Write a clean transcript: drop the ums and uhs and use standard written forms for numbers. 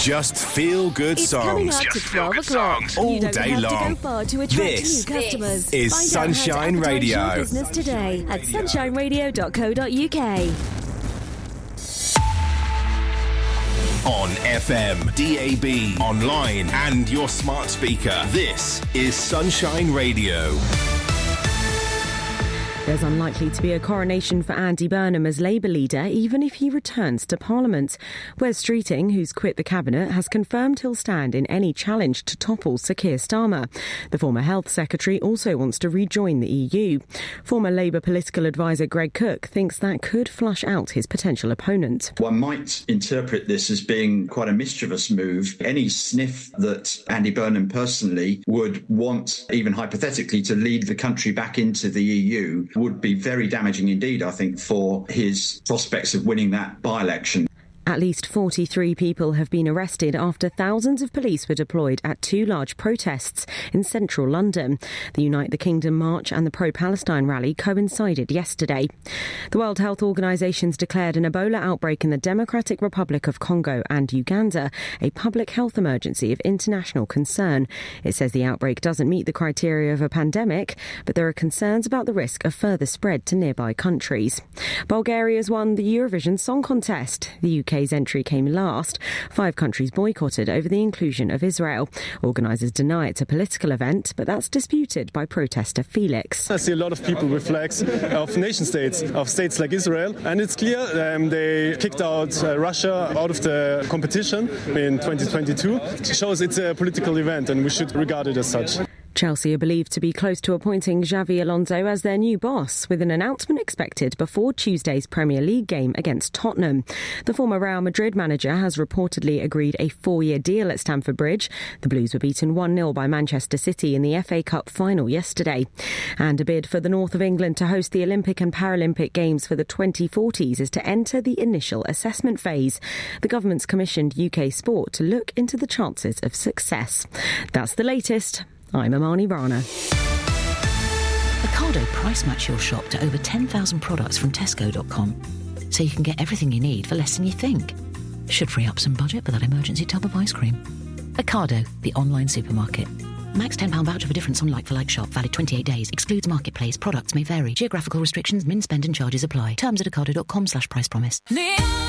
Just feel good It's songs. coming up to Just 12 feel good o'clock. songs. You All don't day have long. to go far to attract This new customers. is Find Sunshine out how to advertise Radio. your business today at sunshineradio.co.uk. On FM, DAB, online, and your smart speaker. This is Sunshine Radio. There's unlikely to be a coronation for Andy Burnham as Labour leader, even if he returns to Parliament. Wes Streeting, who's quit the cabinet, has confirmed he'll stand in any challenge to topple Sir Keir Starmer. The former Health Secretary also wants to rejoin the EU. Former Labour political advisor Greg Cook thinks that could flush out his potential opponent. One might interpret this as being quite a mischievous move. Any sniff that Andy Burnham personally would want, even hypothetically, to lead the country back into the EU would be very damaging indeed, I think, for his prospects of winning that by-election. At least 43 people have been arrested after thousands of police were deployed at two large protests in central London. The Unite the Kingdom march and the pro-Palestine rally coincided yesterday. The World Health Organization's declared an Ebola outbreak in the Democratic Republic of Congo and Uganda a public health emergency of international concern. It says the outbreak doesn't meet the criteria of a pandemic, but there are concerns about the risk of further spread to nearby countries. Bulgaria's won the Eurovision Song Contest. The UK's entry came last. 5 countries boycotted over the inclusion of Israel. Organisers deny it's a political event, but that's disputed by protester Felix. I see a lot of people with flags of nation states, of states like Israel, and it's clear they kicked out Russia out of the competition in 2022. It shows it's a political event and we should regard it as such. Chelsea are believed to be close to appointing Xavi Alonso as their new boss, with an announcement expected before Tuesday's Premier League game against Tottenham. The former Real Madrid manager has reportedly agreed a 4-year deal at Stamford Bridge. The Blues were beaten 1-0 by Manchester City in the FA Cup final yesterday. And a bid for the north of England to host the Olympic and Paralympic Games for the 2040s is to enter the initial assessment phase. The government's commissioned UK Sport to look into the chances of success. That's the latest. I'm Amani Rana. Ocado price match your shop to over 10,000 products from Tesco.com, so you can get everything you need for less than you think. Should free up some budget for that emergency tub of ice cream. Ocado, the online supermarket. Max £10 voucher for difference on like-for-like shop. Valid 28 days. Excludes marketplace. Products may vary. Geographical restrictions, min spend and charges apply. Terms at ocado.com/price promise.